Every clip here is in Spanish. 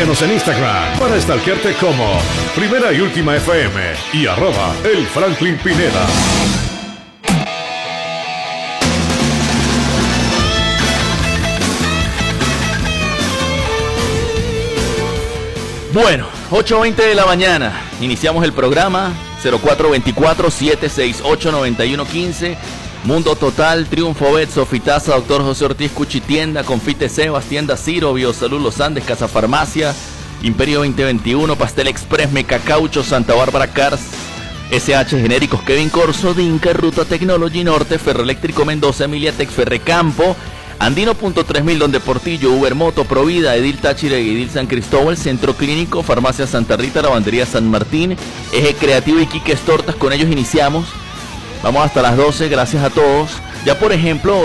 Síguenos en Instagram para stalkearte como Primera y Última FM y @el Franklin Pineda. Bueno, 8:20 de la mañana, iniciamos el programa 0424-768-9115, Mundo Total, Triunfo Bet, Sofitasa, Doctor José Ortiz, Cuchitienda, Confite Sebas, Tienda Ciro, Biosalud Los Andes, Casa Farmacia, Imperio 2021, Pastel Express, Mecacaucho, Santa Bárbara Cars, SH Genéricos, Kevin Corso, Dinka, Ruta Technology Norte, Ferroeléctrico Mendoza, Emiliatec, Ferrecampo, Andino.3000, Don Deportillo, Uber Moto, Provida, Edil Táchira y Edil San Cristóbal, Centro Clínico, Farmacia Santa Rita, Lavandería San Martín, Eje Creativo y Quiques Tortas. Con ellos iniciamos. Vamos hasta las 12, gracias a todos. Ya por ejemplo,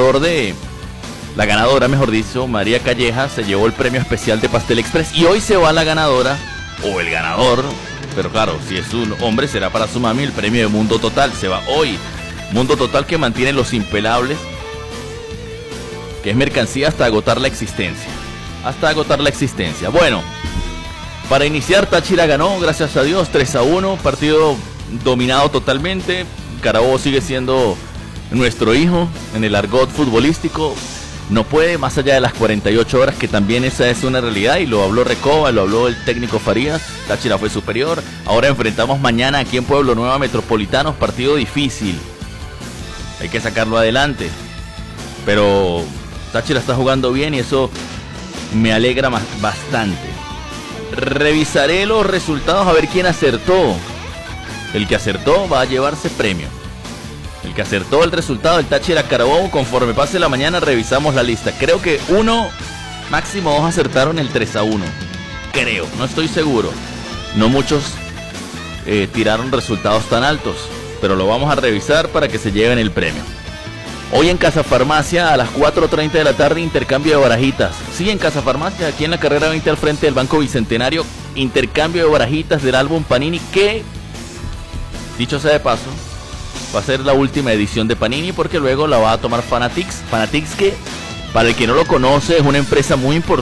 la ganadora, mejor dicho, María Calleja, se llevó el premio especial de Pastel Express. Y hoy se va la ganadora, o el ganador, pero claro, si es un hombre será para su mami, el premio de Mundo Total. Se va hoy. Mundo Total, que mantiene los impelables, que es mercancía hasta agotar la existencia. Hasta agotar la existencia. Bueno, para iniciar, Táchira ganó, gracias a Dios, 3-1. Partido dominado totalmente. Carabobo sigue siendo nuestro hijo en el argot futbolístico. No puede más allá de las 48 horas, que también esa es una realidad. Y lo habló Recoba, lo habló el técnico Farías. Táchira fue superior. Ahora enfrentamos mañana aquí en Pueblo Nueva Metropolitanos. Partido difícil. Hay que sacarlo adelante. Pero Táchira está jugando bien y eso me alegra bastante. Revisaré los resultados a ver quién acertó. El que acertó va a llevarse premio. El que acertó el resultado del Táchira Carabobo, conforme pase la mañana revisamos la lista. Creo que uno, máximo dos acertaron el 3-1. Creo, no estoy seguro. No muchos tiraron resultados tan altos, pero lo vamos a revisar para que se lleven el premio. Hoy en Casa Farmacia a las 4:30 de la tarde, intercambio de barajitas. Sí, en Casa Farmacia, aquí en la carrera 20 al frente del Banco Bicentenario, intercambio de barajitas del álbum Panini, que, dicho sea de paso, va a ser la última edición de Panini, porque luego la va a tomar Fanatics. Fanatics, que para el que no lo conoce, es una empresa muy importante